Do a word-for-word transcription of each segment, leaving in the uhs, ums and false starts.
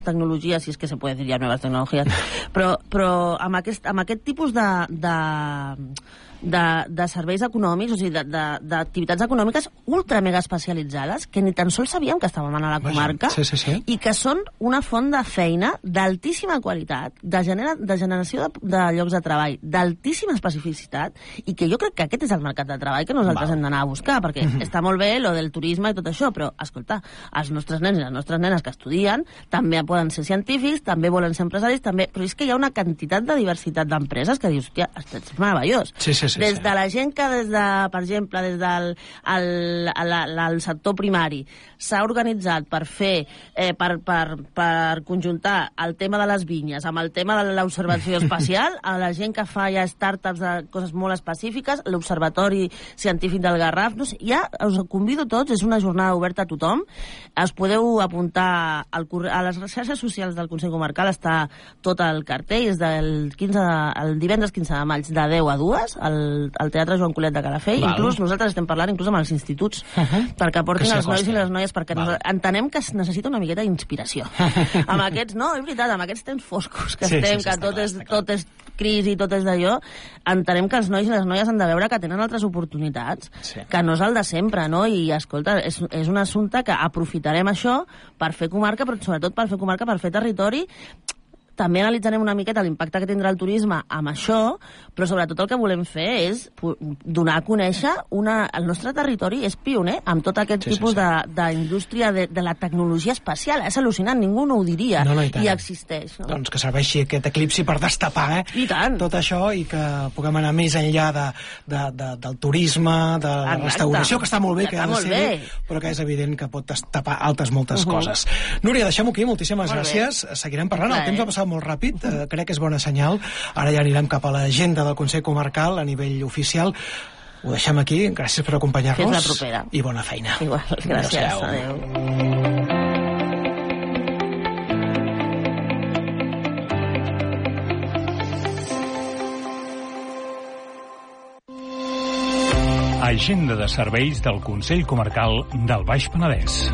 tecnologies, si és que se puede dir ja noves tecnologies, però, però amb, aquest, amb aquest tipus de, de, de, de serveis econòmics, o sigui, d'activitats econòmiques ultra mega especialitzades, que ni tan sols sabíem que estàvem a la comarca, sí, sí, sí. i que són una font de feina d'altíssima qualitat, de, genera, de generació de, de llocs de treball, d'altíssima especificitat, i que jo crec que aquest és el mercat de treball que nosaltres Val. hem d'anar a buscar, perquè mm-hmm. està molt bé lo del turisme i tot això, però, escolta, els nostres nens i les nostres nenes que estudien també poden ser científics, també volen ser empresaris, també, però és que hi ha una quantitat de diversitat d'empreses que dius, hòstia, és meravellós. Sí, sí, sí, des sí. de la gent que, des de, per exemple, des del el, el, el, el sector primari s'ha organitzat per fer, eh, per, per, per conjuntar el tema de les vinyes amb el tema de l'observació espacial, a la gent que fa ja startups de coses molt específiques, l'Observatori Científic del Garraf, no sé, ja us convido tots, és una jornada oberta a tothom, us podeu apuntar al, a les xarxes socials del Consell Comarcal, està tot el cartell, és del quinze de, el divendres quinze de maig de deu a dues al, al Teatre Joan Colet de Calafell. Val. Inclús nosaltres estem parlant inclús amb els instituts uh -huh. perquè portin els nois i les noies, perquè nos, entenem que es necessita una miqueta d'inspiració. Amb aquests, no, és veritat, amb aquests temps foscos que sí, estem, sí, sí, que tot és, tot és crisi, tot és d'allò, entenem que els nois i les noies han de veure que tenen altres oportunitats, sí. que no és el de sempre, no? I, escolta, és, és un assumpte que aprofitarem això per fer comarca, però sobretot per fer comarca, per fer territori. També analitzarem una miqueta l'impacte que tindrà el turisme amb això, però sobretot el que volem fer és donar a conèixer una... El nostre territori és pioner amb tot aquest sí, tipus sí, sí. d'indústria de, de, de la tecnologia espacial. És al·lucinant, ningú no ho diria. No, no, i, I existeix. No? Doncs que serveixi aquest eclipsi per destapar eh? I tant. tot això i que puguem anar més enllà de, de, de, del turisme, de la Exacte. restauració, que està molt bé, que, que ha de ser bé, però que és evident que pot destapar altres moltes uh -huh. coses. Núria, deixem-ho aquí, moltíssimes molt gràcies. Bé. Seguirem parlant, el temps va passar molt ràpid, uh, crec que és bona senyal. Ara ja anirem cap a l'agenda del Consell Comarcal a nivell oficial. Ho deixem aquí, gràcies per acompanyar-nos. Fins la propera. I bona feina. Igual, gràcies. Adéu. Agenda de serveis del Consell Comarcal del Baix Penedès.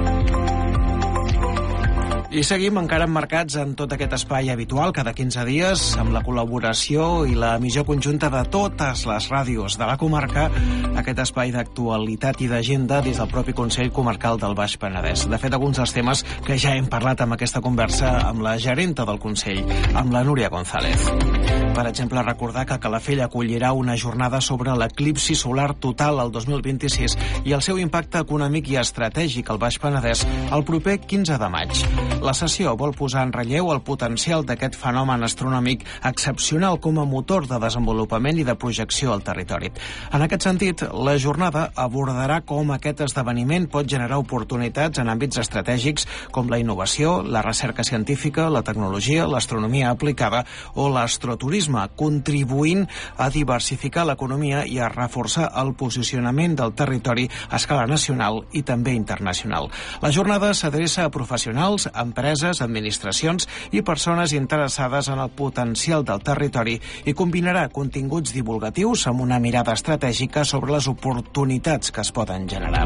I seguim encara emmarcats en tot aquest espai habitual, cada quinze dies, amb la col·laboració i l'emissió conjunta de totes les ràdios de la comarca, aquest espai d'actualitat i d'agenda des del propi Consell Comarcal del Baix Penedès. De fet, alguns dels temes que ja hem parlat amb aquesta conversa amb la gerenta del Consell, amb la Núria González. Per exemple, recordar que Calafell acollirà una jornada sobre l'eclipsi solar total el dos mil vint-i-sis i el seu impacte econòmic i estratègic al Baix Penedès el proper quinze de maig. La sessió vol posar en relleu el potencial d'aquest fenomen astronòmic excepcional com a motor de desenvolupament i de projecció al territori. En aquest sentit, la jornada abordarà com aquest esdeveniment pot generar oportunitats en àmbits estratègics com la innovació, la recerca científica, la tecnologia, l'astronomia aplicada o l'astroturisme, contribuint a diversificar l'economia i a reforçar el posicionament del territori a escala nacional i també internacional. La jornada s'adreça a professionals, empreses, administracions i persones interessades en el potencial del territori i combinarà continguts divulgatius amb una mirada estratègica sobre les oportunitats que es poden generar.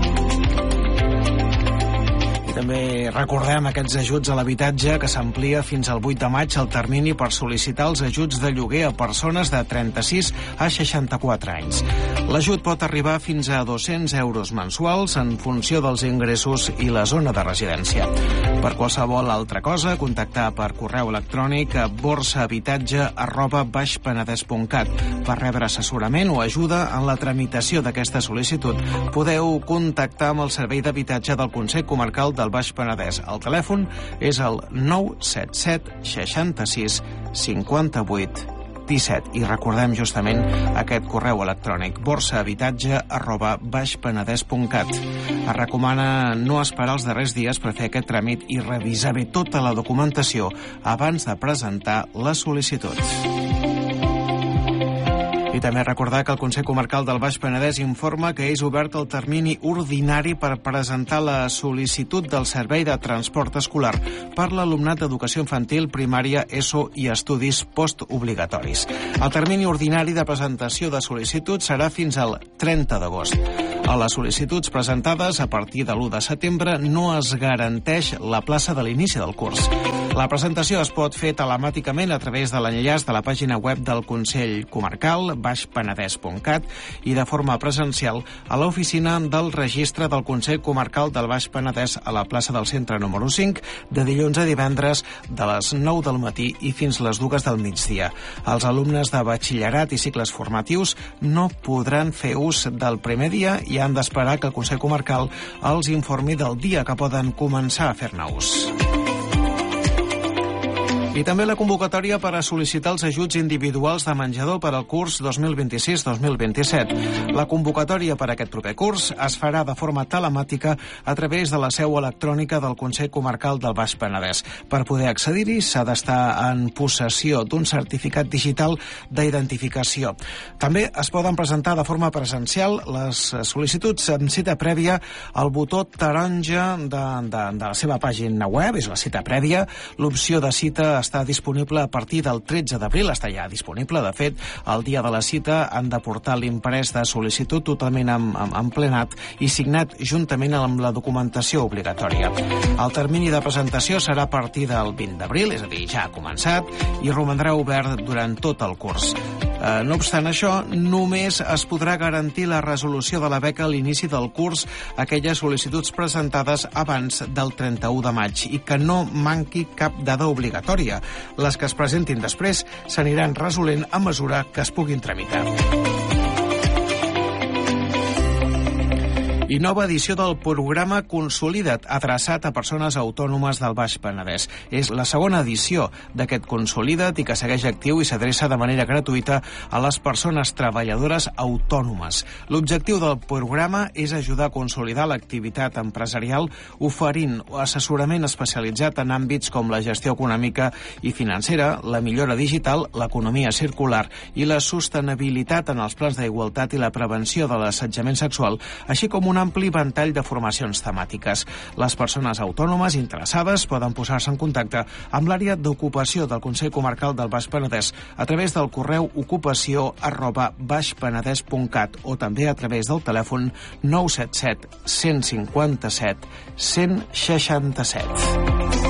També recordem aquests ajuts a l'habitatge que s'amplia fins al vuit de maig el termini per sol·licitar els ajuts de lloguer a persones de trenta-sis a seixanta-quatre anys. L'ajut pot arribar fins a dos-cents euros mensuals en funció dels ingressos i la zona de residència. Per qualsevol altra cosa, contactar per correu electrònic a borsahabitatge arroba baixpenedès punt cat. Per rebre assessorament o ajuda en la tramitació d'aquesta sol·licitud, podeu contactar amb el Servei d'Habitatge del Consell Comarcal del Baix Penedès. El telèfon és el nou set set seixanta-sis cinquanta-vuit disset. I recordem justament aquest correu electrònic borsahabitatge arroba baixpenedès punt cat. Es recomana no esperar els darrers dies per fer aquest tràmit i revisar bé tota la documentació abans de presentar les sol·licituds. I també recordar que el Consell Comarcal del Baix Penedès informa que és obert el termini ordinari per presentar la sol·licitud del servei de transport escolar per l'alumnat d'educació infantil, primària, ESO i estudis postobligatoris. El termini ordinari de presentació de sol·licitud serà fins al trenta d'agost. A les sol·licituds presentades a partir de l'u de setembre no es garanteix la plaça de l'inici del curs. La presentació es pot fer telemàticament a través de l'enllaç de la pàgina web del Consell Comarcal, baix penedès punt cat, i de forma presencial a l'oficina del registre del Consell Comarcal del Baix Penedès a la plaça del Centre número cinc, de dilluns a divendres de les nou del matí i fins les dues del migdia. Els alumnes de batxillerat i cicles formatius no podran fer ús del primer dia i han d'esperar que el Consell Comarcal els informi del dia que poden començar a fer-ne ús. I també la convocatòria per a sol·licitar els ajuts individuals de menjador per al curs dos mil vint-i-sis dos mil vint-i-set. La convocatòria per a aquest proper curs es farà de forma telemàtica a través de la seu electrònica del Consell Comarcal del Baix Penedès. Per poder accedir-hi s'ha d'estar en possessió d'un certificat digital d'identificació. També es poden presentar de forma presencial les sol·licituds amb cita prèvia al botó taronja de, de, de la seva pàgina web, és la cita prèvia. L'opció de cita està disponible a partir del tretze d'abril, està ja disponible. De fet, el dia de la cita han de portar l'imprès de sol·licitud totalment emplenat i signat juntament amb la documentació obligatòria. El termini de presentació serà a partir del vint d'abril, és a dir, ja ha començat, i romandrà obert durant tot el curs. Eh, no obstant això, només es podrà garantir la resolució de la beca a l'inici del curs a aquelles sol·licituds presentades abans del trenta-u de maig i que no manqui cap dada obligatòria. Les que es presentin després s'aniran resolent a mesura que es puguin tramitar. I nova edició del programa Consolida't, adreçat a persones autònomes del Baix Penedès. És la segona edició d'aquest Consolida't i que segueix actiu i s'adreça de manera gratuïta a les persones treballadores autònomes. L'objectiu del programa és ajudar a consolidar l'activitat empresarial oferint assessorament especialitzat en àmbits com la gestió econòmica i financera, la millora digital, l'economia circular i la sostenibilitat en els plans d'igualtat i la prevenció de l'assetjament sexual, així com un ampli ventall de formacions temàtiques. Les persones autònomes interessades poden posar-se en contacte amb l'àrea d'ocupació del Consell Comarcal del Baix Penedès a través del correu ocupació arroba baixpenedès punt cat o també a través del telèfon nou set set, cent cinquanta-set, cent seixanta-set.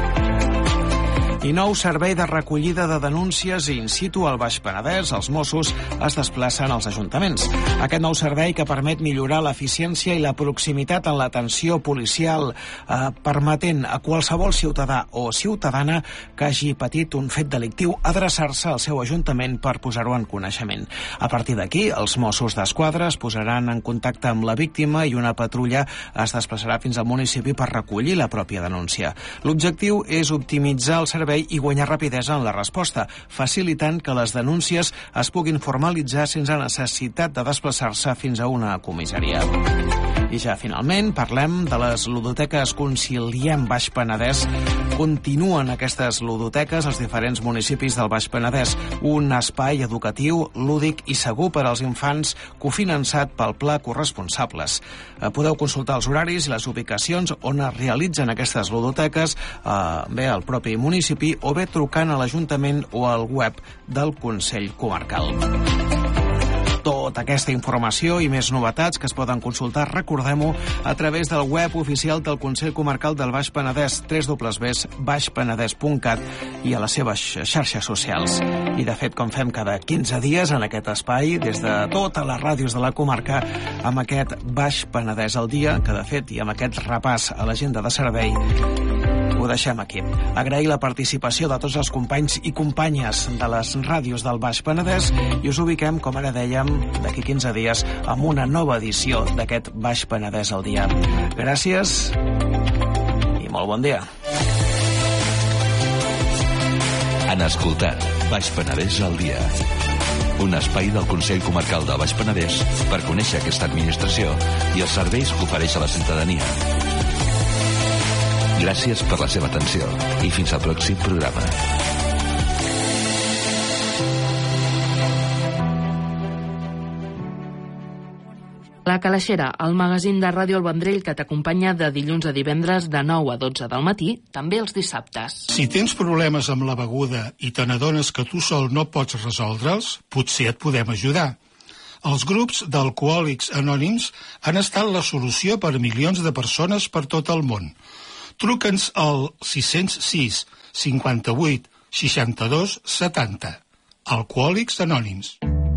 I nou servei de recollida de denúncies in situ al Baix Penedès. Els Mossos es desplacen als ajuntaments. Aquest nou servei que permet millorar l'eficiència i la proximitat en l'atenció policial, eh, permetent a qualsevol ciutadà o ciutadana que hagi patit un fet delictiu adreçar-se al seu ajuntament per posar-ho en coneixement. A partir d'aquí, els Mossos d'Esquadra es posaran en contacte amb la víctima i una patrulla es desplaçarà fins al municipi per recollir la pròpia denúncia. L'objectiu és optimitzar el servei i guanyar rapidesa en la resposta, facilitant que les denúncies es puguin formalitzar sense necessitat de desplaçar-se fins a una comissaria. I ja finalment parlem de les ludoteques Conciliem Baix Penedès. Continuen aquestes ludoteques als diferents municipis del Baix Penedès, un espai educatiu, lúdic i segur per als infants cofinançat pel Pla Corresponsables. Podeu consultar els horaris i les ubicacions on es realitzen aquestes ludoteques, eh, bé al propi municipi o bé trucant a l'Ajuntament o al web del Consell Comarcal. Tota aquesta informació i més novetats que es poden consultar, recordem-ho, a través del web oficial del Consell Comarcal del Baix Penedès, w w w punt baix penedès punt cat, i a les seves xarxes socials. I, de fet, com fem cada quinze dies en aquest espai, des de totes les ràdios de la comarca, amb aquest Baix Penedès al dia, que, de fet, i amb aquest repàs a l'agenda de servei, ho deixem aquí. Agrair la participació de tots els companys i companyes de les ràdios del Baix Penedès i us ubiquem, com ara dèiem, d'aquí quinze dies amb una nova edició d'aquest Baix Penedès al dia. Gràcies i molt bon dia. Han escoltat Baix Penedès al dia, un espai del Consell Comarcal del Baix Penedès per conèixer aquesta administració i els serveis que ofereix a la ciutadania. Gràcies per la seva atenció i fins al pròxim programa. La Calaixera, el magazín de Ràdio El Vendrell que t'acompanya de dilluns a divendres de nou a dotze del matí, també els dissabtes. Si tens problemes amb la beguda i te n'adones que tu sol no pots resoldre'ls, potser et podem ajudar. Els grups d'alcohòlics anònims han estat la solució per a milions de persones per tot el món. Truca'ns al sis zero sis, cinquanta-vuit, seixanta-dos, setanta. Alcohòlics Anònims.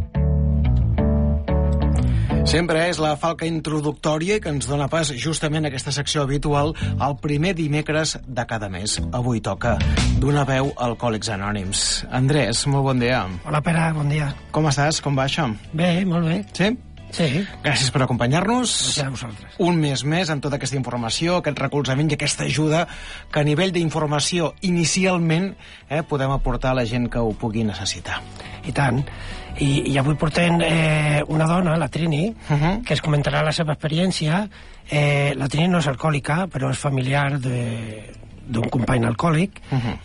Sempre és la falca introductòria que ens dona pas justament a aquesta secció habitual el primer dimecres de cada mes. Avui toca donar veu a Alcohòlics Anònims. Andrés, molt bon dia. Hola, Pere, bon dia. Com estàs? Com va això? Bé, molt bé. Sí? Sí. Gràcies per acompanyar-nos. Gràcies a vosaltres. Un mes més amb tota aquesta informació, aquest recolzament i aquesta ajuda que a nivell d'informació inicialment eh, podem aportar a la gent que ho pugui necessitar. I tant. I, i avui portem eh, una dona, la Trini, uh -huh. que es comentarà la seva experiència. Eh, la Trini no és alcohòlica, però és familiar d'un company alcohòlic. Uh -huh.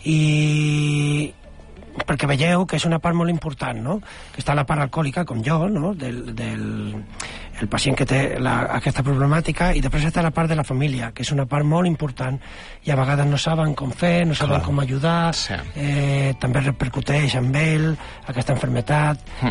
I perquè veieu que és una part molt important, no? Que està la part alcohòlica, com jo, no? Del, del el pacient que té la, aquesta problemàtica, i després està la part de la família, que és una part molt important, i a vegades no saben com fer, no saben Clar. com ajudar, sí. eh, també repercuteix amb ell aquesta malaltia, mm.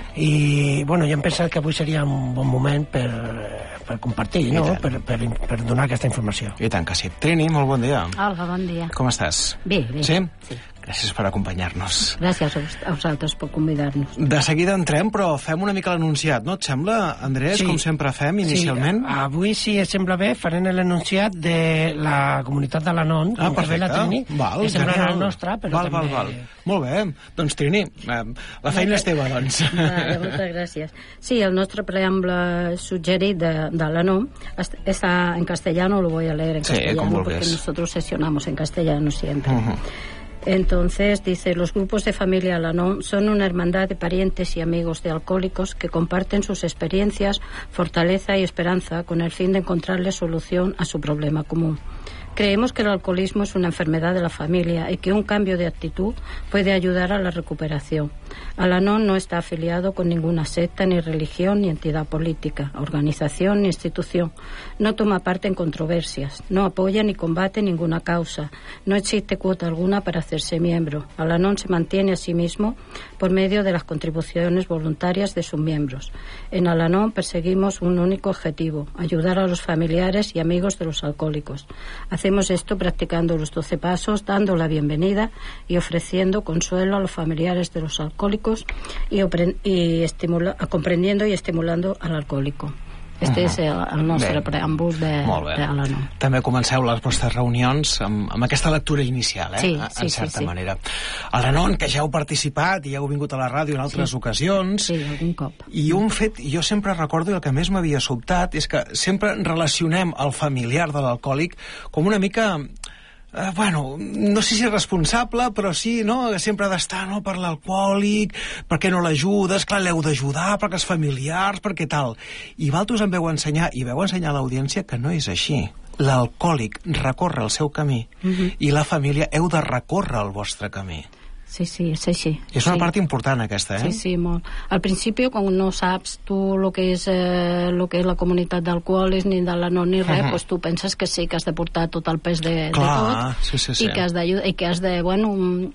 i bueno, jo hem pensat que avui seria un bon moment per, per compartir, no? Per, per, per donar aquesta informació. I tant que sí. Trini, molt bon dia. Hola, bon dia. Com estàs? Bé, bé. Sí? Sí. Gràcies per acompanyar-nos. Gràcies a vosaltres per convidar-nos. De seguida entrem, però fem una mica l'anunciat, no et sembla, Andrés, sí. com sempre fem inicialment? Sí, avui, si et sembla bé, farem l'anunciat de la comunitat de l'Anon, ah, que ve la Trini, val, que semblarà el nostre, però val, també... Val, val. Molt bé. Doncs, Trini, la feina és teva, doncs. Vale, moltes gràcies. Sí, el nostre preàmble suggerit de, de l'Anon està en castellano, lo voy a leer en sí, castellano, porque nosotros sesionamos en castellano siempre. Uh-huh. Entonces, dice, los grupos de familia Al-Anon son una hermandad de parientes y amigos de alcohólicos que comparten sus experiencias, fortaleza y esperanza con el fin de encontrarle solución a su problema común. Creemos que el alcoholismo es una enfermedad de la familia y que un cambio de actitud puede ayudar a la recuperación. Al-Anon no está afiliado con ninguna secta, ni religión, ni entidad política, organización, ni institución. No toma parte en controversias, no apoya ni combate ninguna causa. No existe cuota alguna para hacerse miembro. Al-Anon se mantiene a sí mismo por medio de las contribuciones voluntarias de sus miembros. En Al-Anon perseguimos un único objetivo: ayudar a los familiares y amigos de los alcohólicos. Hacemos esto practicando los doce pasos, dando la bienvenida y ofreciendo consuelo a los familiares de los alcohólicos y, y estimula, comprendiendo y estimulando al alcohólico. Este uh -huh. és el, el nostre bé. preàmbul de, de l'Anon. També comenceu les vostres reunions amb, amb aquesta lectura inicial, eh? Sí, en sí, certa sí, sí. manera. A l'Anon, que ja heu participat i heu vingut a la ràdio en altres sí. ocasions. Sí, algun cop. I un fet, jo sempre recordo, i el que més m'havia sobtat, és que sempre relacionem el familiar de l'alcohòlic com una mica... Uh, bueno, no sé si és responsable, però sí, no? Sempre ha d'estar, no?, per l'alcohòlic, per què no l'ajudes? Clar, l'heu d'ajudar, perquè és familiars, perquè tal. I vosaltres em veu ensenyar, i veu ensenyar a l'audiència que no és així. L'alcohòlic recorre el seu camí, uh-huh. i la família heu de recórrer el vostre camí. Sí, sí, és així. És una sí. part important, aquesta, eh? Sí, sí, molt. Al principi, quan no saps tu el que és, eh, lo que és la comunitat d'alcohòlics, ni de l'Anon, ni res, uh-huh. pues tu penses que sí, que has de portar tot el pes de, Clar, de tot, sí, sí, sí. i que has d'ajudar, i que has de, bueno,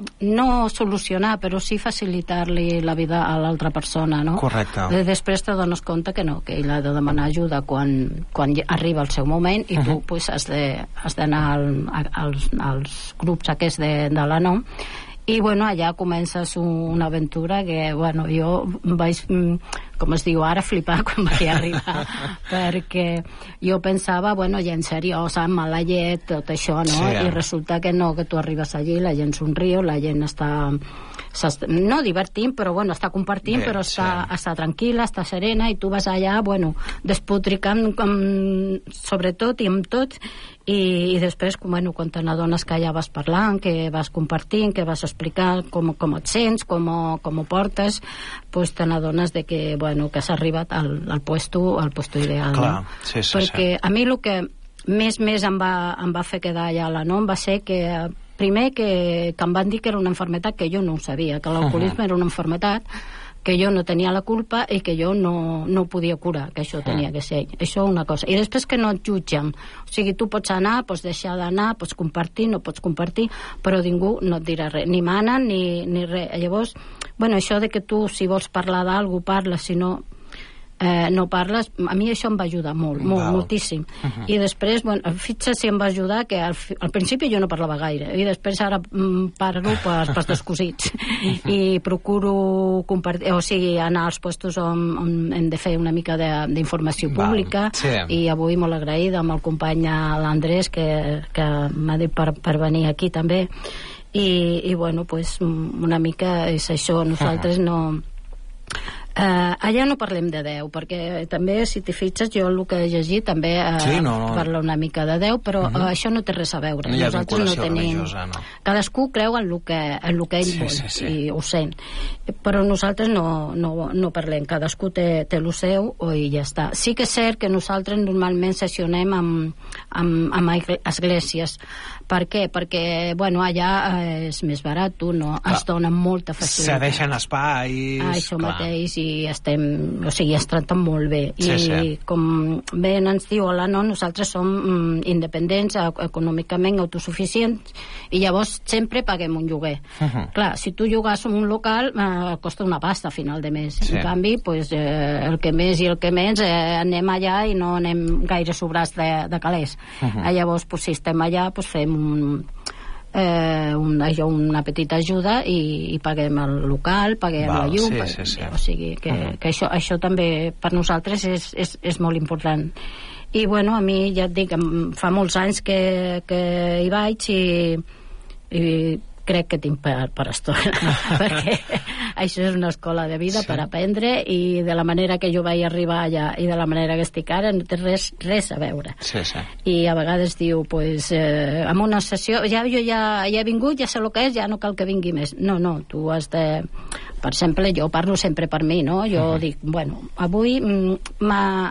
no solucionar, però sí facilitar-li la vida a l'altra persona, no? Correcte. Després te dones compte que no, que ell ha de demanar ajuda quan, quan arriba el seu moment, i tu, uh-huh. pues, has de, has d'anar al, als, als grups aquests de, de l'Anon. I, bueno, allà comences una aventura que, bueno, jo vaig, com es diu ara, flipar quan vaig arribar, perquè jo pensava, bueno, gent seriosa, mala llet, tot això, no? Sí, eh? I resulta que no, que tu arribes allí, la gent somriu, la gent està... no divertint, però bueno, està compartint, Bé, però està, sí. està tranquil·la, està serena, i tu vas allà, bueno, despotricant com, sobretot i amb tot, i, i després, bueno, quan te n'adones que allà vas parlant, que vas compartint, que vas explicar com, com et sents, com, com ho portes, pues te n'adones de que, bueno, que has arribat al, al puesto, al puesto ideal. Clar, no? sí, sí, perquè sí. a mi el que més més em va, em va fer quedar allà a l'Anon va ser que primer que, que em van dir que era una enfermetat que jo no ho sabia, que l'alcoholisme uh-huh. era una enfermetat que jo no tenia la culpa i que jo no, no podia curar, que això tenia que ser. Això una cosa. I després que no et jutgen. O sigui, tu pots anar, pots deixar d'anar, pots compartir, no pots compartir, però ningú no et dirà res. Ni manen, ni, ni res. Llavors, bueno, això de que tu, si vols parlar d'algú, parles, si no... Eh, no parles, a mi això em va ajudar molt, molt, Val. moltíssim. Uh -huh. I després, bueno, fixa't si em va ajudar que al, al principi jo no parlava gaire i després ara mm, parlo pels, pels descosits uh -huh. i procuro compartir, o sigui, anar als puestos on, on hem de fer una mica d'informació pública. Sí. I avui molt agraïda amb el company l'Andrés que, que m'ha dit per, per venir aquí també i, i bueno, pues una mica és això, nosaltres uh -huh. no... Uh, allà no parlem de Déu, perquè també, si t'hi fixes, jo el que he llegit també uh, sí, no, no. parla una mica de Déu, però uh -huh. uh, això no té res a veure. No hi ha Nosaltres no tenim... no. Cadascú creu en el que, en el que ell sí, vol, sí, sí. i ho sent. Però nosaltres no, no, no parlem, cadascú té, té el seu i ja està. Sí que és cert que nosaltres normalment sessionem amb, amb, amb esglésies. Per què? Perquè, bueno, allà és més barat, tu no? Clar. Es dona molta facilitat. Cedeixen espais... Ah, això clar. mateix, i estem, o sigui, es traten molt bé. Sí, I sí. com bé ens diu la no, nosaltres som mm, independents, econòmicament autosuficients, i llavors sempre paguem un lloguer. Uh -huh. Clar, si tu llogues un local, eh, costa una pasta a final de mes. Sí. En canvi, pues, eh, el que més i el que menys, eh, anem allà i no anem gaire sobrats de, de calés. Uh -huh. Llavors, pues, si estem allà, pues, fem un... Eh, una, una petita ajuda i, i paguem el local, paguem Val, la llum, sí, sí, sí. o sigui que, uh -huh. que això, això també per nosaltres és, és, és molt important. I bueno, a mi ja et dic, fa molts anys que, que hi vaig i, i crec que tinc per, per estona perquè això és una escola de vida sí. per aprendre, i de la manera que jo vaig arribar allà i de la manera que estic ara no té res, res a veure. Sí, sí. I a vegades diu, pues, eh, amb una sessió, ja jo ja, ja he vingut, ja sé el que és, ja no cal que vingui més. No, no, tu has de... Per exemple, jo parlo sempre per mi, no? Jo uh -huh. dic, bueno, avui m'ha...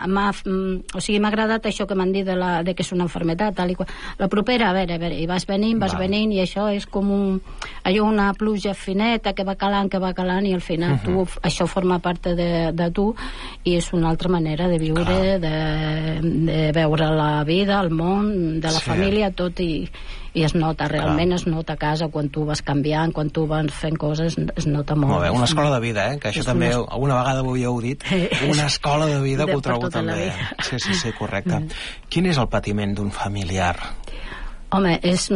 O sigui, m'ha agradat això que m'han dit de, la, de que és una malaltia, tal i qual. La propera, a veure, a veure, i vas venint, vas Va. venint, i això és com un... allò una pluja fineta que va calant, que va calant, i al final uh -huh. tu, això forma part de, de tu, i és una altra manera de viure, de, de veure la vida, el món, de la sí. família, tot, i, i es nota, realment Clar. es nota a casa quan tu vas canviant, quan tu vas fent coses, es nota molt. Molt bé, una escola de vida, eh? Que això és també, una... alguna vegada ho havíeu dit, una escola de vida, de, que ho trobo també. Sí, sí, sí, correcte. Mm. Quin és el patiment d'un familiar? Home, és...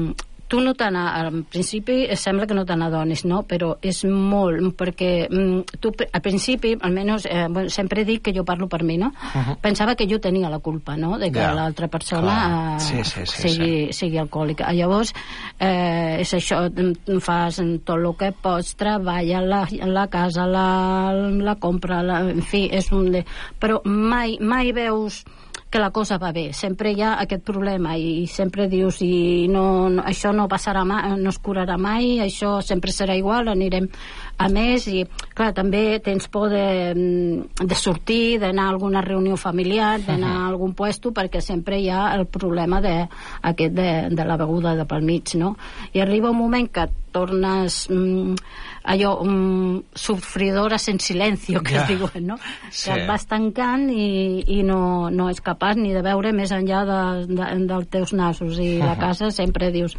Tu no te al principi sembla que no te n'adonis, no? Però és molt, perquè tu al principi, almenys, eh, bueno, sempre dic que jo parlo per mi, no? Uh -huh. Pensava que jo tenia la culpa, no? De que yeah. l'altra persona eh, sí, sí, sí, sigui, sí. sigui alcohòlica. Llavors, eh, és això, fas tot el que pots, treballa la, la casa, la, la compra, la, en fi, és un... De... Però mai, mai veus que la cosa va bé, sempre hi ha aquest problema i sempre dius i no, no, això no passarà mai, no es curarà mai, això sempre serà igual, anirem a més, i clar, també tens por de, de sortir, d'anar a alguna reunió familiar, d'anar uh -huh. a algun puesto, perquè sempre hi ha el problema de, aquest de, de la beguda de pel mig, no? I arriba un moment que tornes mm, allò, um, sufridoras en silencio, que yeah. es diuen, no? Sí. Que et vas tancant i, i no, no és capaç ni de veure més enllà de, de, dels teus nassos, i uh -huh. la casa sempre dius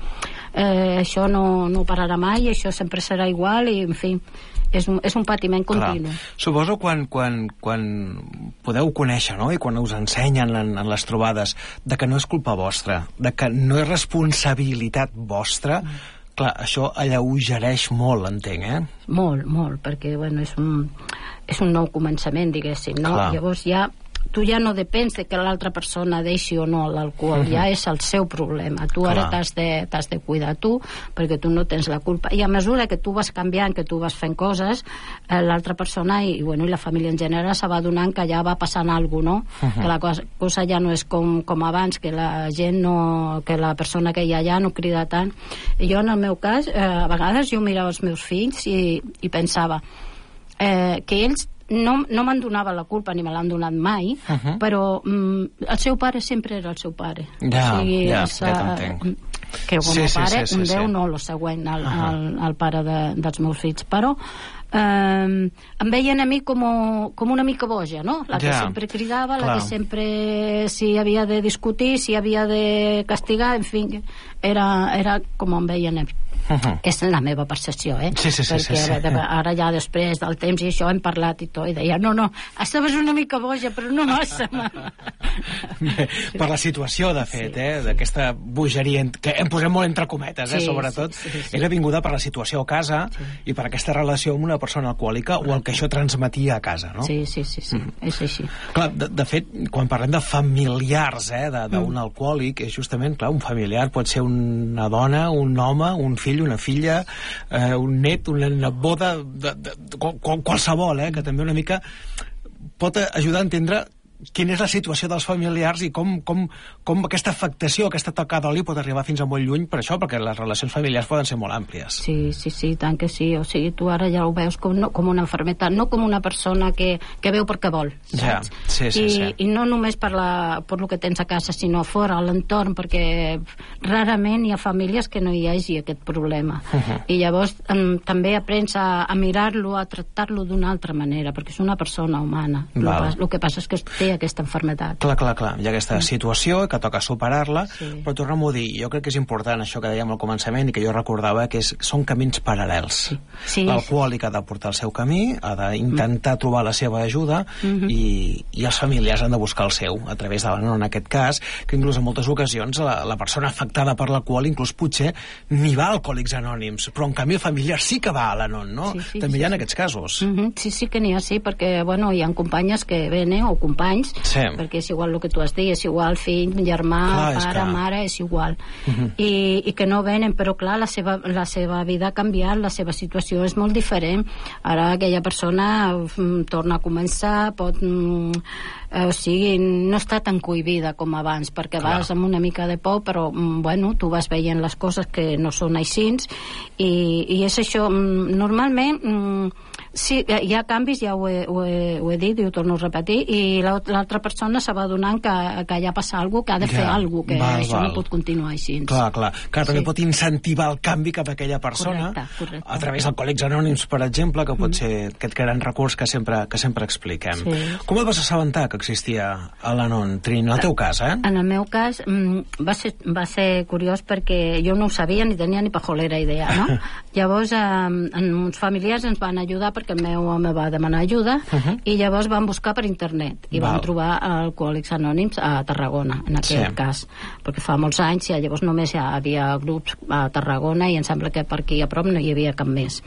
eh, això no, no pararà mai, això sempre serà igual, i en fi, és un, és un patiment continu. Clar. Suposo quan, quan, quan podeu conèixer, no?, i quan us ensenyen en, en les trobades, de que no és culpa vostra, de que no és responsabilitat vostra, mm. clar, això alleugereix molt, entenc, eh? Molt, molt, perquè, bueno, és un, és un nou començament, diguéssim, no? Clar. Llavors ja tu ja no depens de que l'altra persona deixi o no l'alcohol, uh -huh. ja és el seu problema. Tu Clar. ara t'has de, t'has de cuidar tu, perquè tu no tens la culpa. I a mesura que tu vas canviant, que tu vas fent coses, eh, l'altra persona i, bueno, i la família en general se va adonant que ja va passant alguna cosa, no? Uh -huh. Que la cosa, cosa ja no és com, com abans, que la gent no... que la persona que hi ha allà no crida tant. I jo, en el meu cas, eh, a vegades jo mirava els meus fills i, i pensava eh, que ells no, no me'n donava la culpa, ni me l'han donat mai, uh -huh. però mm, el seu pare sempre era el seu pare. Ja, o sigui, ja, ja t'entenc. que com Sí, a sí, pare, sí, sí, un sí. Déu no, el següent, el, Ahà. el, el pare de, dels meus fills, però eh, em veien a mi com, com una mica boja, no? La que Ja, sempre cridava, la clar. que sempre si havia de discutir, si havia de castigar, en fi, era, era com em veien a mi. Uh-huh. És la meva percepció, eh? Sí, sí, sí, perquè sí, sí. Ara, ara ja després del temps i això hem parlat i tot, i deia, no, no, estaves una mica boja, però no massa. Bé, per la situació, de fet, sí, eh, d'aquesta bogeria, que em posem molt entre cometes, eh, Sí, sobretot, sí, sí, sí. era vinguda per la situació a casa sí. i per aquesta relació amb una persona alcohòlica o el que això transmetia a casa, no? Sí, sí, sí, sí, mm. és així. Clar, de, de fet, quan parlem de familiars eh, d'un mm. alcohòlic, és justament, clar, un familiar pot ser una dona, un home, un fill, una filla, eh, un net, una neboda, de, de, de, qual, qualsevol, eh, que també una mica pot ajudar a entendre quina és la situació dels familiars i com, com, com aquesta afectació, aquesta toca d'oli pot arribar fins a molt lluny per això, perquè les relacions familiars poden ser molt àmplies. Sí, sí, sí, tant que sí. O sigui, tu ara ja ho veus com, no, com una malaltia, no com una persona que, que veu perquè vol, saps? Ja, sí, sí, I, sí. I no només per, la, per el que tens a casa, sinó fora, a l'entorn, perquè rarament hi ha famílies que no hi hagi aquest problema. Uh -huh. I llavors em, també aprens a, a mirar-lo, a tractar-lo d'una altra manera, perquè és una persona humana. El, el que passa és que té aquesta malaltia. Clar, clar, clar. Hi ha aquesta situació que toca superar-la, sí. però tornem a dir, jo crec que és important això que dèiem al començament i que jo recordava, que és, són camins paral·lels. Sí. Sí. L'alcohòlic ha de portar el seu camí, ha d'intentar mm. trobar la seva ajuda mm -hmm. i, i els familiars han de buscar el seu, a través de l'Anon, en aquest cas, que inclús en moltes ocasions la, la persona afectada per l'alcohol inclús potser ni va a Alcohòlics Anònims, però en canvi el familiar sí que va a l'Anon, no? Sí, sí, també sí, hi ha sí. aquests casos. Mm -hmm. Sí, sí que n'hi ha, sí, perquè bueno, hi ha companyes que venen, o companys, sí. perquè és igual el que tu has dit, és igual fill, germà, clar, pare, que... mare, és igual. Uh -huh. I, I que no venen, però clar, la seva, la seva vida ha canviat, la seva situació és molt diferent. Ara aquella persona mm, torna a començar, pot... Mm, eh, o sigui, no està tan cohibida com abans, perquè clar. vas amb una mica de por, però mm, bueno, tu vas veient les coses que no són així, i, i és això, mm, normalment... Mm, sí, hi ha canvis, ja ho he, ho he, ho he dit i ho torno a repetir, i l'altra persona se va donant que, que ja passa alguna cosa, que ha de fer ja, alguna cosa, que val, això val. no pot continuar així. Clar, clar. Clar, també sí. pot incentivar el canvi cap a aquella persona, correcte, correcte. a través d'Alcohòlics Anònims, per exemple, que pot mm. ser aquest gran recurs que sempre, que sempre expliquem. Sí. Com et vas assabentar que existia a l'Anon, Trini? En el teu cas, eh? En el meu cas va ser, va ser curiós perquè jo no ho sabia ni tenia ni pajolera idea, no? Llavors, eh, uns familiars ens van ajudar perquè el meu home va demanar ajuda uh -huh. i llavors van buscar per internet i Val. van trobar Alcohòlics Anònims a Tarragona, en aquell sí. cas, perquè fa molts anys i llavors només hi havia grups a Tarragona i em sembla que per aquí a prop no hi havia cap més.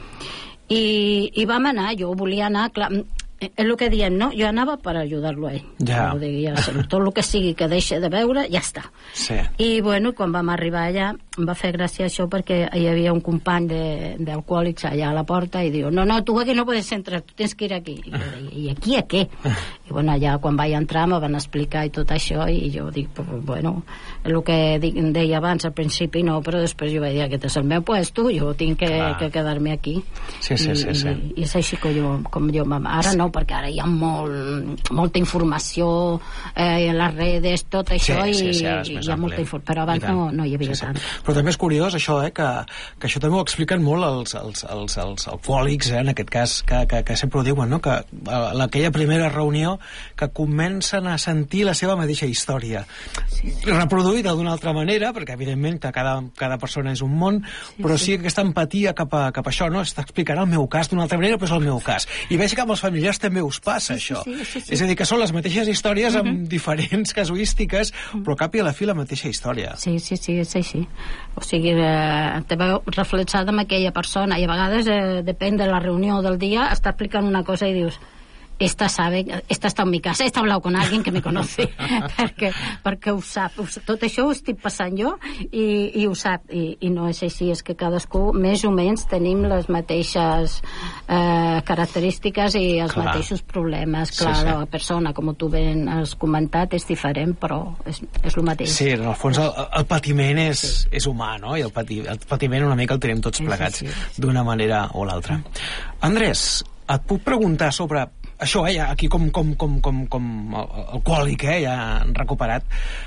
I, i vam anar, jo volia anar, clar, és el que diem, no? Jo anava per ajudar-lo a ell. Ja. Dir, ja tot el que sigui que deixi de veure, ja està. Sí. I, bueno, quan vam arribar allà, em va fer gràcia això perquè hi havia un company d'alcohòlics allà a la porta i diu, no, no, tu aquí no podes entrar, tu tens que ir aquí. I jo deia, i aquí a què? I, bueno, allà quan vaig entrar me van explicar i tot això i jo dic, bueno, el que dic, deia abans, al principi no, però després jo vaig dir, aquest és el meu puesto, jo tinc que, que quedar-me aquí. Sí, sí, I, sí, sí. I, i és així que jo, com jo, ara no, perquè ara hi ha molt, molta informació eh, en les redes, tot això, sí, sí, i, sí, i hi ha molta informació, però abans no, no hi havia sí, sí. tant. Però també és curiós això, eh, que, que això també ho expliquen molt els, els, els, els alcohòlics, eh, en aquest cas, que, que, que sempre ho diuen, no? Que a aquella primera reunió que comencen a sentir la seva mateixa història, sí, sí. reproduïda d'una altra manera, perquè evidentment que cada, cada persona és un món, sí, però sí, sí aquesta empatia cap a, cap a això, no? Està explicant el meu cas d'una altra manera, però és el meu cas. I veig que amb els familiars també us passa, sí, això. Sí, sí, sí, sí. És a dir, que són les mateixes històries amb uh-huh. diferents casuístiques, però cap i a la fi la mateixa història. Sí, sí, sí, és així. O sigui, eh, te veu reflexada amb aquella persona i a vegades, eh, depèn de la reunió del dia, està explicant una cosa i dius, esta sabe, esta está en mi casa, esta ha hablado con alguien que me conoce, perquè, perquè ho sap, ho sap. Tot això ho estic passant jo i, i ho sap, I, i no és així, és que cadascú més o menys tenim les mateixes eh, característiques i els clar. mateixos problemes. Clar, sí, sí. La persona, com tu ben has comentat, és diferent, però és, és el mateix. Sí, en el fons el, el patiment és, sí. és humà, no? I el, pati, el patiment una mica el tenim tots plegats sí, sí, sí. d'una manera o l'altra. Andrés, et puc preguntar sobre això, eh, aquí com, com, com, com, com alcohòlic, eh, ja recuperat,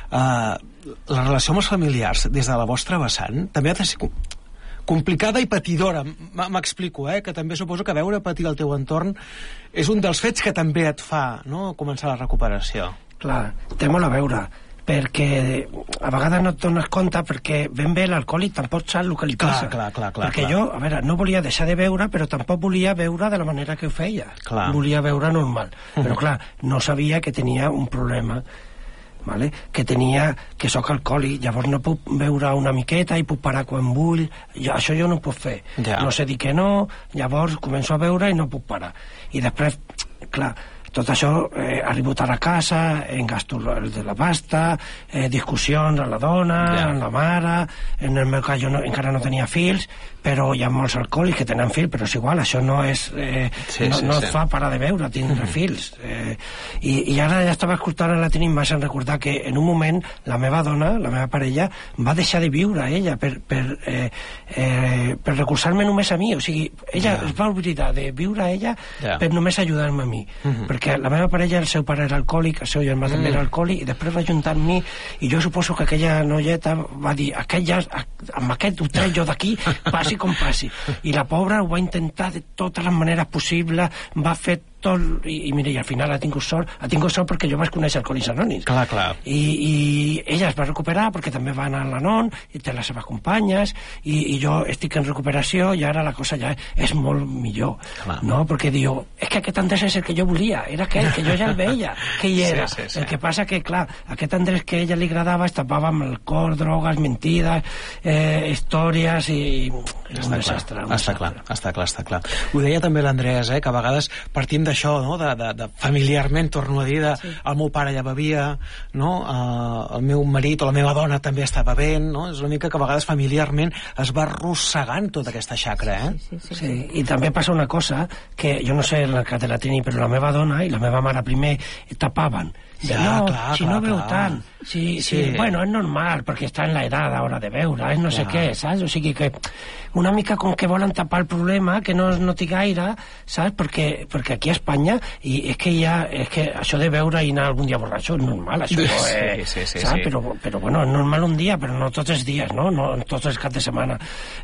eh, la relació amb els familiars des de la vostra vessant també ha de ser complicada i patidora. M'explico, eh, que també suposo que veure patir el teu entorn és un dels fets que també et fa, no?, començar la recuperació. Clar, té molt a veure, perquè a vegades no et dones compte perquè ben bé l'alcohòlic tampoc sap el que li passa. Clar, clar, clar, perquè clar. jo, a veure, no volia deixar de beure, però tampoc volia beure de la manera que ho feia. Clar. Volia beure normal. Uh-huh. Però clar, no sabia que tenia un problema, vale? Que tenia, que sóc alcohòlic, llavors no puc beure una miqueta i puc parar quan vull, jo, això jo no ho puc fer. Ja. No sé dir que no, llavors començo a beure i no puc parar. I després, clar, tot això, eh, ha arribat a la casa, en gasto el de la pasta, eh, discussions amb la dona, yeah. amb la mare, en el meu cas jo no, encara no tenia fills, però hi ha molts alcohòlics que tenen fills, però és igual, això no és eh, sí, no, sí, no sí. et fa parar de beure, tindre mm-hmm. fills. Eh, i, I ara ja estava escoltant a la Trini, em vaig recordar que en un moment la meva dona, la meva parella, va deixar de viure ella per, per, eh, eh, per recolzar-me només a mi, o sigui, ella yeah. es va oblidar de viure a ella yeah. per només ajudar-me a mi, mm-hmm. perquè la meva parella, el seu pare era alcohòlic, el seu germà mm. també era alcohòlic, i després va juntar amb mi, i jo suposo que aquella noieta va dir, aquest ja, amb aquest ho trec jo d'aquí, passi com passi. I la pobra ho va intentar de totes les maneres possibles, va fer tot, i, i mira, i al final ha tingut sort, ha tingut sort perquè jo vaig conèixer Alcohòlics Anònims. Clar, clar. I, i ella es va recuperar perquè també va anar a l'Anon, i té les seves companyes, i, i jo estic en recuperació, i ara la cosa ja és molt millor, clar. No? Perquè diu, és que aquest Andrés és el que jo volia, era aquell, que jo ja el veia, que hi era. Sí, sí, sí. El que passa que, clar, aquest Andrés que a ella li agradava es tapava amb alcohol, drogues, mentides, eh, històries, i... Està un clar, desastre, un està desastre. clar, està clar, està clar. Ho deia també l'Andrés, eh, que a vegades partim d'això, no?, de, de, de familiarment, torno a dir, de, sí. el meu pare ja bevia, no?, uh, el meu marit o la meva dona també està bevent, no?, és una mica que a vegades familiarment es va arrossegant tota aquesta xacra, eh? Sí, sí, sí, sí. Sí, i també passa una cosa, que jo no sé el que te la teni, però la meva dona i la meva mare primer tapaven. Ja, no, clar, si clar, no veu clar. tant, si, si, sí. bueno, és normal, perquè està en la edat ara de veure, és no clar. sé què, saps? O sigui que una mica com que volen tapar el problema, que no es noti gaire, saps? Perquè, perquè aquí a Espanya, i és que ja, és que això de veure i anar algun dia borratxo és normal, això, eh, sí, sí, sí, saps? Sí. Però, però bueno, és normal un dia, però no tots els dies, no? No tots els caps de setmana.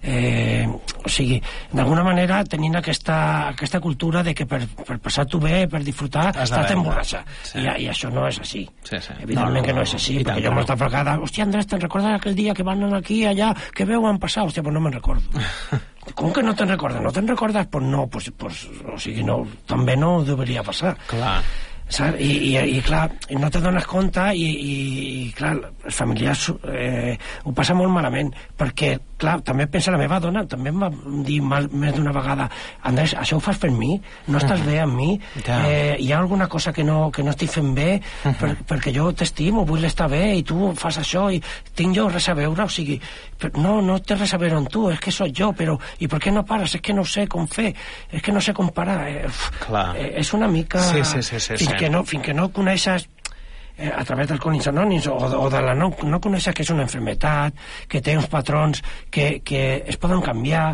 Eh, o sigui, d'alguna manera tenint aquesta, aquesta cultura de que per, per passar-t'ho bé, per disfrutar, estàs emborratxat. Sí. I, I això no és així. Sí, sí. Evidentment no, no, que no és així, no, perquè jo molta vegada, hòstia, Andrés, te'n recordes aquell dia que van anar aquí, allà, que veu han passat? Hòstia, pues no me'n recordo. Com que no te'n recordes? No te'n recordes? Pues no, pues, pues, o sigui, no, també no deveria passar. Clar. Saps? I, i, i clar, no te dones compte i, i, i clar, els familiars eh, ho passa molt malament, perquè clar, també pensa la meva dona, també em va dir mal, més d'una vegada, Andrés, això ho fas per mi? No estàs bé amb mi? Ja. Eh, hi ha alguna cosa que no, que no estic fent bé? Uh-huh. per, perquè jo t'estimo, vull estar bé i tu fas això i tinc jo res a veure, o sigui, no, no té res a veure amb tu, és que sóc jo, però i per què no pares? És que no sé com fer, és que no sé com parar. Eh, eh, és una mica... Sí, sí, sí, sí, fins sí. que no, fins que no coneixes eh, a través dels Alcohòlics Anònims o, o de la no, no coneixes que és una enfermetat, que té uns patrons que, que es poden canviar,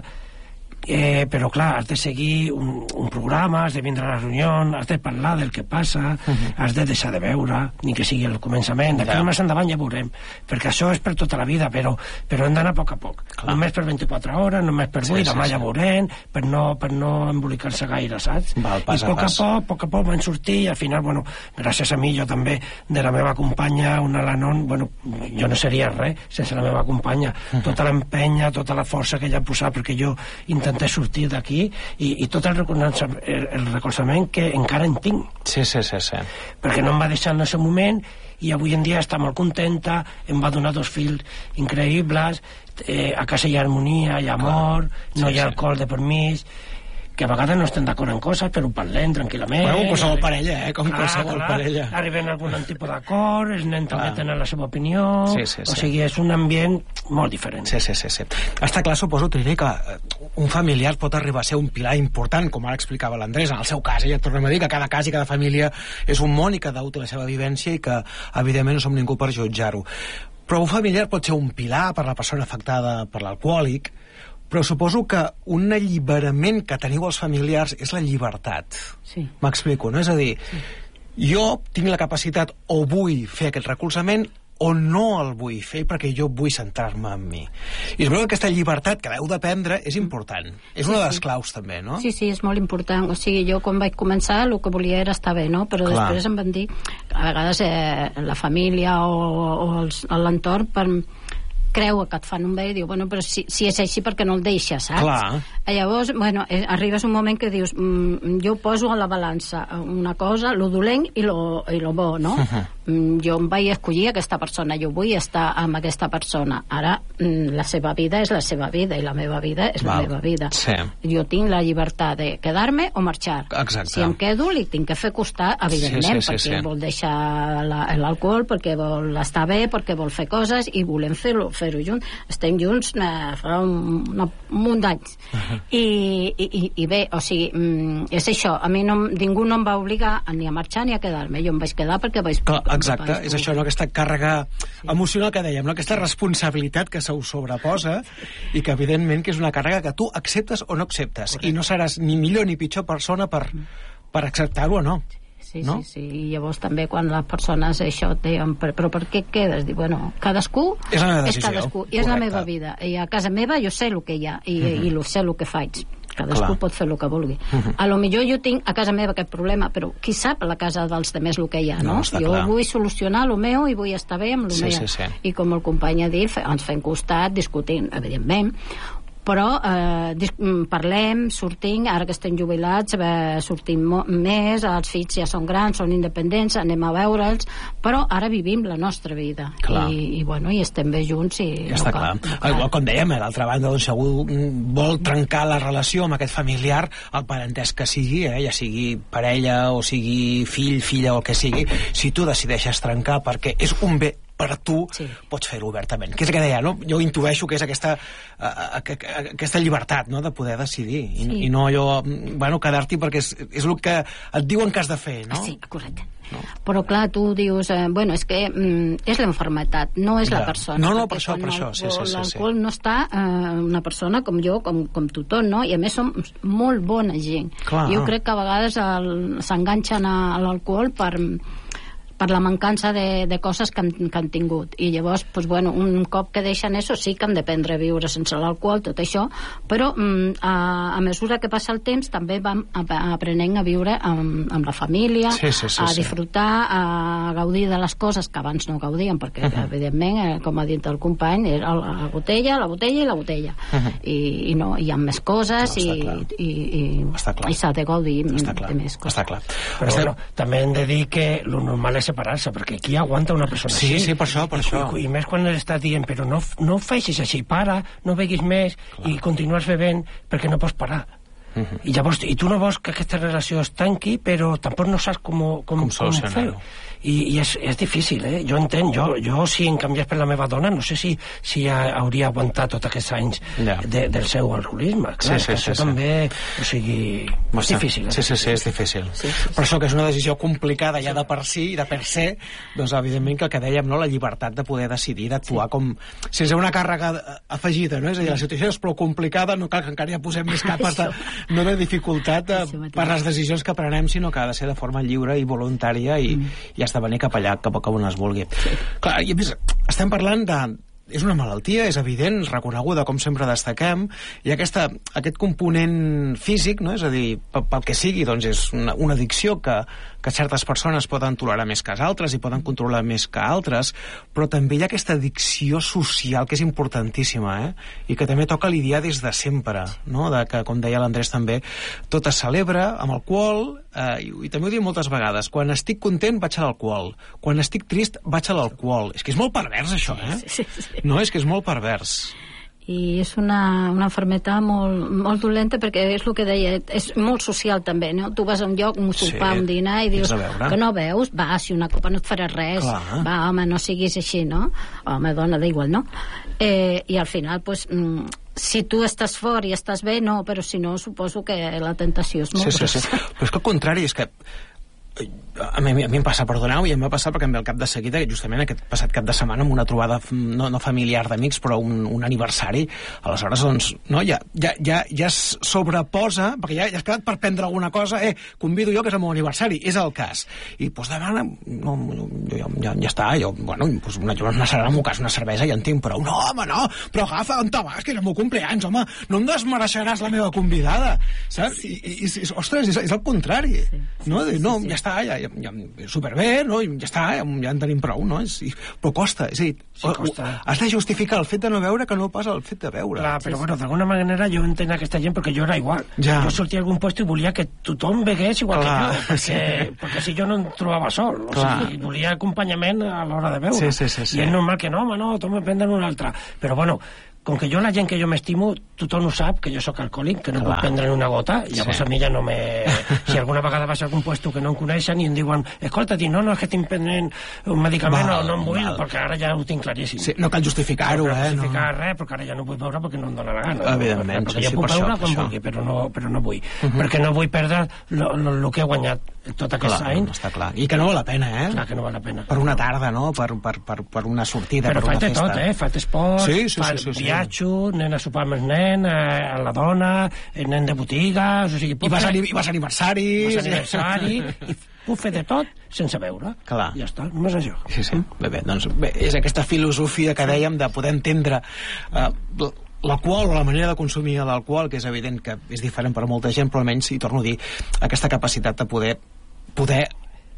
eh, però clar, has de seguir un, un programa, has de vindre a la reunió, has de parlar del que passa, uh-huh. has de deixar de veure, ni que sigui el començament, d'aquí yeah. més endavant ja veurem, perquè això és per tota la vida, però, però hem d'anar a poc a poc, clar. Només per vint-i-quatre hores, només per vuit, sí, demà sí, ja sí. veurem, per no, per no embolicar-se gaire, saps? Val, pas I a poc a, a poc, poc a poc van sortir, i al final, bueno, gràcies a mi, jo també, de la meva companya, una Lanon, bueno, jo no seria res sense la meva companya, uh-huh. tota l'empenya, tota la força que ella ha posat, perquè jo intenté sortir d'aquí i, i tot el recolzament, el, el recolzament que encara en tinc. Sí, sí, sí, sí. Perquè no em va deixar en el seu moment i avui en dia està molt contenta, em va donar dos fills increïbles, eh, a casa hi ha harmonia, hi ha amor, sí, no hi ha alcohol de permís, que a vegades no estem d'acord en coses, però ho parlem tranquil·lament. Bueno, com qualsevol parella, eh? Com clar, qualsevol clar, parella. Arriben a algun tipus d'acord, els nens també tenen la seva opinió, sí, sí, sí. o sigui, és un ambient molt diferent. Sí, sí, sí, sí. Està clar, suposo, Trini, que un familiar pot arribar a ser un pilar important, com ara explicava l'Andrés, en el seu cas, ja et tornem a dir que cada cas i cada família és un món i cada un té la seva vivència i que, evidentment, no som ningú per jutjar-ho. Però un familiar pot ser un pilar per la persona afectada per l'alcohòlic, Però suposo que un alliberament que teniu els familiars és la llibertat. Sí. M'explico, no? És a dir, sí. jo tinc la capacitat o vull fer aquest recolzament o no el vull fer perquè jo vull centrar-me en mi. I és veritat que aquesta llibertat que l'heu de prendre és important. És sí, una de les sí. claus, també, no? Sí, sí, és molt important. O sigui, jo quan vaig començar el que volia era estar bé, no? Però Clar. després em van dir que a vegades eh, la família o, o els, l'entorn per creu que et fan un bé i diu, bueno, però si, si és així perquè no el deixes, saps? Clar. I llavors, bueno, eh, arribes un moment que dius mm, jo poso a la balança una cosa, lo dolent i lo, i lo bo, no? Uh-huh. Mm, jo em vaig escollir aquesta persona, jo vull estar amb aquesta persona. Ara, mm, la seva vida és la seva vida i la meva vida és Val. la meva vida. Sí. Jo tinc la llibertat de quedar-me o marxar. Exacte. Si em quedo, li tinc que fer costar, evidentment, sí, sí, sí, perquè sí. vol deixar la, l'alcohol, perquè vol estar bé, perquè vol fer coses i volem fer-ho fer-ho junts. Estem junts eh, fa un, un, un munt d'anys. Uh-huh. I, i, i bé, o sigui, mm, és això. A mi no, ningú no em va obligar ni a marxar ni a quedar-me. Jo em vaig quedar perquè vaig... Clar, exacte, vaig... és això, no? Aquesta càrrega sí. emocional que dèiem, no? Aquesta responsabilitat que se us sobreposa i que evidentment que és una càrrega que tu acceptes o no acceptes. Correcte. I no seràs ni millor ni pitjor persona per, per acceptar-ho o no. Sí, no? sí, sí, i llavors també quan les persones això et diuen, però, però per què quedes? Dic, bueno, cadascú és, la meva és cadascú, i és Correcte. la meva vida, i a casa meva jo sé el que hi ha i, uh-huh. i lo sé el que faig, cadascú Clar. pot fer el que vulgui. Uh-huh. A lo millor jo tinc a casa meva aquest problema, però qui sap a la casa dels demés el que hi ha, no? no jo clar. vull solucionar el meu i vull estar bé amb el sí, meu, sí, sí. i com el company ha dit, ens fem costat discutint, evidentment, però eh, parlem, sortim, ara que estem jubilats eh, sortim més, els fills ja són grans, són independents, anem a veure'ls, però ara vivim la nostra vida I, i, bueno, i estem bé junts i ja està clar. No cal. Com dèiem, a l'altra banda, doncs, si algú vol trencar la relació amb aquest familiar, el parentès que sigui, eh, ja sigui parella o sigui fill, filla o el que sigui, si tu decideixes trencar perquè és un bé per tu, sí. pots fer-ho obertament. Que és el que deia, no? Jo intueixo que és aquesta, uh, aquesta llibertat, no?, de poder decidir. I, sí. i no allò, bueno, quedar-t'hi perquè és, és el que et diuen que has de fer, no? Sí, correcte. No. Però clar, tu dius, eh, bueno, és que mm, és l'enfermetat, no és ja. la persona. No, no, per això, per això. Sí, sí, sí, l'alcohol sí. no està eh, una persona com jo, com, com tothom, no? I a més som molt bona gent. Clar. Jo crec que a vegades el, s'enganxen a, a l'alcohol per... per la mancança de, de coses que han, que han tingut i llavors, pues, bueno, un cop que deixen això sí que han de prendre a viure sense l'alcohol, tot això, però mm, a, a mesura que passa el temps també vam aprenent a viure amb, amb la família, sí, sí, sí, a sí. disfrutar, a gaudir de les coses que abans no gaudien, perquè uh-huh. evidentment, eh, com ha dit el company, era la, la botella, la botella i la botella uh-huh. I, i, no, hi ha més coses no, i, i, i, i s'ha de gaudir de més coses. Està clar. Però bueno, també hem de dir que lo normal és separar-se, perquè qui aguanta una persona sí, així? Sí, per això, per I, això. I, I més quan estàs dient, però no, no facis així, para, no beguis més Clar. I continues bevent perquè no pots parar. Uh-huh. I llavors, i tu no vols que aquesta relació es tanqui, però tampoc no saps com, com, com, com fer-ho. I, i és, és difícil, eh? Jo entenc, jo, jo si em canviés per la meva dona, no sé si, si ja hauria aguantat tots aquests anys yeah. de, del seu alcoholisme. Clar, sí, sí, que sí, això sí. també, o sigui, és difícil. Eh? Sí, sí, sí, és difícil. Sí, sí, sí. Per això que és una decisió complicada ja de per si, de per se, doncs evidentment que el que dèiem, no?, la llibertat de poder decidir, d'actuar sí. com... sense una càrrega afegida, no? És a dir, la situació és prou complicada, no cal que encara ja posem més capes de, no de dificultat de, per les decisions que prenem, sinó que ha de ser de forma lliure i voluntària i, mm. i esdevenir cap allà, cap a on es vulgui. Sí. Clar, i a més, estem parlant de... és una malaltia, és evident, reconeguda, com sempre destaquem, i aquesta, aquest component físic, no? És a dir, pel que sigui, doncs és una, una addicció que, que certes persones poden tolerar més que altres i poden controlar més que altres, però també hi ha aquesta addicció social que és importantíssima, eh? I que també toca lidiar des de sempre, no? De que, com deia l'Andrés també, tot es celebra amb alcohol, eh, i, i també ho dic moltes vegades, quan estic content vaig a l'alcohol, quan estic trist vaig a l'alcohol. És que és molt pervers, això, eh? Sí, sí, sí. No, és que és molt pervers. I és una, una malaltia molt, molt dolenta perquè és el que deia, és molt social també, no? Tu vas a un lloc, un sopar, sí, un dinar i dius que no veus, va, si una copa no et farà res. Clar. Va, home, no siguis així, no? Home, dona, d'igual, no? Eh, I al final, doncs, mm, si tu estàs fort i estàs bé, no, però si no, suposo que la tentació és molt sí, sí, sí. Però és que al contrari, és que a mi, a mi em passa, perdoneu, i em va passar perquè em ve el cap de seguida, justament aquest passat cap de setmana amb una trobada no, no familiar d'amics, però un, un aniversari. Aleshores, doncs, no, ja, ja, ja, ja es sobreposa, perquè ja, ja has quedat per prendre alguna cosa, eh, convido jo que és el meu aniversari, és el cas. I, doncs, demana, no, jo, ja, ja està, jo, bueno, doncs una, una, una, una, una cervesa ja en tinc prou. No, home, no, però agafa, on te vas, que és el meu compleanys, home, no em desmereixeràs la meva convidada, saps? I, i, i ostres, és, és el contrari, sí, sí, no? Sí, no, sí, ja està, ja, ja, ja superbé, no? I ja està, ja, ja en tenim prou, no? És, i, però costa, és a dir, sí, costa. Has de justificar el fet de no veure que no passa el fet de veure. Clar, però sí, bueno, d'alguna manera jo entenc aquesta gent perquè jo era igual. Ja. Jo sortia a algun lloc i volia que tothom vegués igual clar, que jo, perquè, sí. perquè si jo no em trobava sol, o sigui, volia acompanyament a l'hora de veure. Sí, sí, sí, sí. I és normal que no, home, no, tothom em prenen un altre. Però bueno, com que jo la gent que jo m'estimo, tothom ho sap, que jo sóc alcohòlic, que no puc prendre ni una gota, i llavors sí. a mi ja no me... Si alguna vegada vaig a algun puesto que no em coneixen i em diuen, escolta, no, no, és que estic prenent un medicament val, o no em vull, val. Perquè ara ja ho tinc claríssim. Sí, no cal justificar-ho, no cal eh? No cal justificar no. res, perquè ara ja no vull veure perquè no em dóna la gana. Evidentment, no? sí, perquè sí, jo puc per veure això, quan això. vulgui, però no, però no vull. Uh -huh. Perquè no vull perdre el que he guanyat tot aquest clar, any. No, està clar. I que no val la pena, eh? Clar que no val la pena. Per una tarda, no? Per, per, per, per una sortida, però per una festa. Però faig tot, eh? Faig esport, sí, sí, faig sí, sí, viatjo, nen a sopar amb el nen, a la dona, el nen de botigues... O sigui, I, vas fer... I vas a aniversaris... Vas a aniversari... I puc fer de tot sense veure. Clar. Ja està, només això. Sí, sí. Bé, bé, doncs bé, és aquesta filosofia que dèiem de poder entendre... Eh, l'alcohol o la manera de consumir l'alcohol, que és evident que és diferent per a molta gent, però almenys, i torno a dir, aquesta capacitat de poder poder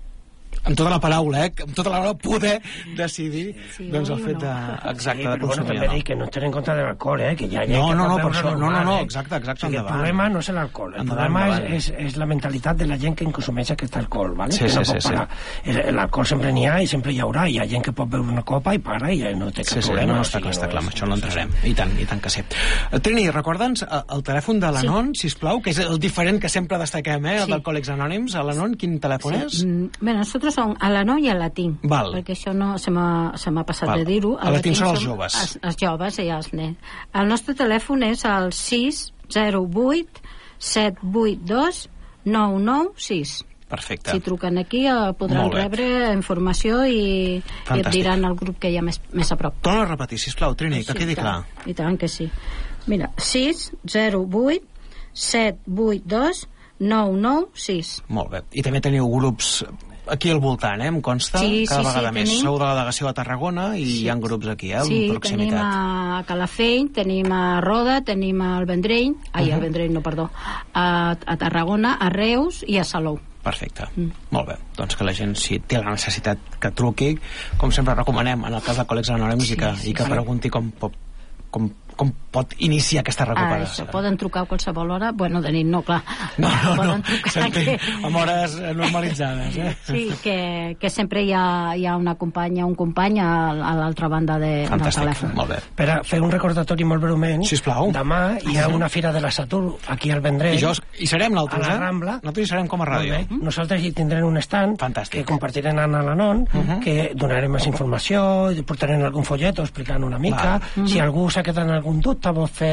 amb tota la paraula, eh? Amb tota la paraula poder decidir sí, doncs el fet de, exacte, sí, de consumir. Bueno, també dic que no tenen en compte de l'alcohol, eh? Que ja, ja no, no, no, per això, normal, no, no, no, exacte, exacte. O sigui, el problema no és l'alcohol, el endavant, problema endavant. És, és, és la mentalitat de la gent que consumeix aquest alcohol, ¿vale? Sí, que no sí, pot sí, parar. Sí. L'alcohol sempre n'hi ha i sempre hi haurà, hi ha gent que pot beure una copa i para i ja no té cap sí, sí, problema. No, no, està clar, està clar, això no entrarem. I tant, i tant que sí. Trini, recorda'ns el telèfon de l'Anon, sí. sisplau, que és el diferent que sempre destaquem, eh? El sí. d'Alcohòlics Anònims. A l'Anon, quin telèfon és? Bé, nosotros son a l'Anon i a la T I N, Val. perquè això no se m'ha passat Val. de dir-ho. A la T I N són els joves. Els, els joves i els nens. El nostre telèfon és el sis zero vuit set vuit dos nou nou sis. Perfecte. Si truquen aquí eh, podran rebre informació i, i et diran el grup que hi ha més, més a prop. Torna a repetir, sisplau, Trini, que sí, quedi clar. I tant que sí. Mira, sis zero vuit set vuit dos nou nou sis. Molt bé. I també teniu grups aquí al voltant, eh? Em consta, sí, cada sí, vegada sí, més. tenim... Sou de la delegació de Tarragona i sí. hi ha grups aquí, eh? Sí, en proximitat. tenim a Calafell, tenim a Roda, tenim al Vendrell, ai, uh -huh. al Vendrell no, perdó, a, a Tarragona, a Reus i a Salou. Perfecte, mm. molt bé. Doncs que la gent, si té la necessitat, que truqui, com sempre recomanem, en el cas d'Alcohòlics Anònims, sí, i que, sí, i que sí. pregunti com pot, com, com pot iniciar aquesta recuperació. Ah, això, poden trucar a qualsevol hora, bueno, de nit no, clar. No, no, poden no, trucar que... amb hores normalitzades, eh? Sí, que, que sempre hi ha, hi ha una companya, un company a, a l'altra banda de, del telèfon. Molt bé. Per a fer un recordatori molt breument, sisplau. Demà hi ha una fira de la Satur aquí al Vendrell. I jo, hi serem nosaltres, a la Rambla. Eh? Nosaltres hi serem com a ràdio. Mm. Nosaltres hi tindrem un stand fantàstic. Que compartirem a l'Anon, uh -huh. que donarem més informació, portarem algun folleto explicant una mica. Uh -huh. Si algú s'ha quedat en algun dubte, vol fer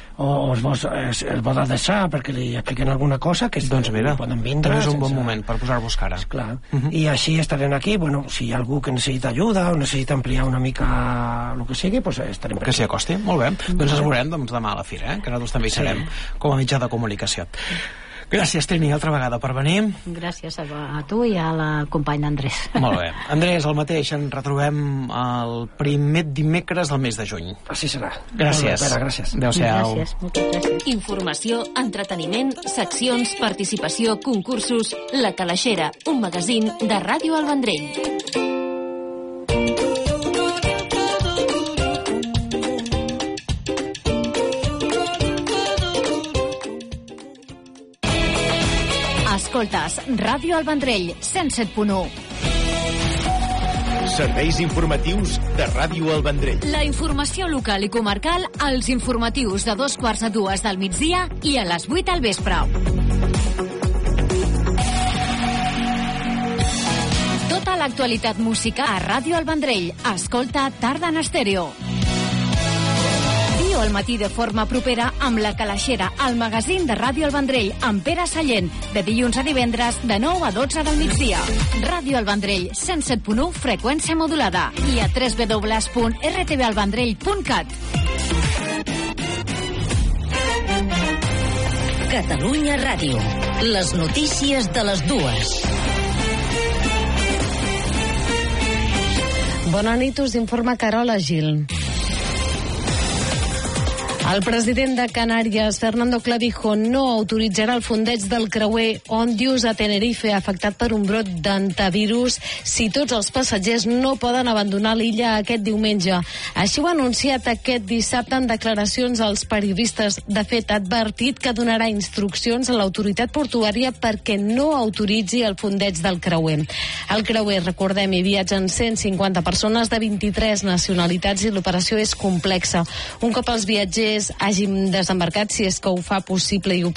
o els vols, el vol deixar perquè li expliquen alguna cosa que doncs mira, poden vindre és un sense... bon moment per posar-vos cara. Clar. Uh -huh. I així estarem aquí, bueno, si hi ha algú que necessita ajuda o necessita ampliar una mica el que sigui, doncs estarem que s'hi acosti, molt bé, doncs ens veurem doncs, demà a la fira, eh? Que nosaltres també hi serem sí. com a mitjà de comunicació. Gràcies, Trini, altra vegada per venir. Gràcies a, a tu i a la companya Andrés. Molt bé. Andrés, el mateix, ens retrobem el primer dimecres del mes de juny. Així serà. Gràcies. Bé, gràcies. Adéu-siau. Gràcies, moltes gràcies. Informació, entreteniment, seccions, participació, concursos... La Calaixera, un magazín de Ràdio El Vendrell. Escoltes Ràdio El Vendrell, cent set punt u. Serveis informatius de Ràdio El Vendrell. La informació local i comarcal als informatius de dos quarts a dues del migdia i a les vuit al vespre. Tota l'actualitat musical a Ràdio El Vendrell. Escolta Tarda en Estèreo. Ràdio al matí de forma propera amb La Calaixera, el magazín de Ràdio El Vendrell, amb Pere Sallent, de dilluns a divendres, de nou a dotze del migdia. Ràdio El Vendrell, cent set punt u, freqüència modulada, i a w w w punt r t v al vendrell punt cat. Catalunya Ràdio. Les notícies de les dues. Bona nit, us informa Carola Gil. El president de Canàries, Fernando Clavijo, no autoritzarà el fondeig del creuer Òndius a Tenerife, afectat per un brot d'antivirus, si tots els passatgers no poden abandonar l'illa aquest diumenge. Així ho ha anunciat aquest dissabte en declaracions als periodistes. De fet, ha advertit que donarà instruccions a l'autoritat portuària perquè no autoritzi el fondeig del creuer. Al creuer, recordem, hi viatgen cent cinquanta persones de vint-i-tres nacionalitats i l'operació és complexa. Un cop els viatgers hàgim desembarcat, si és que ho fa possible i ho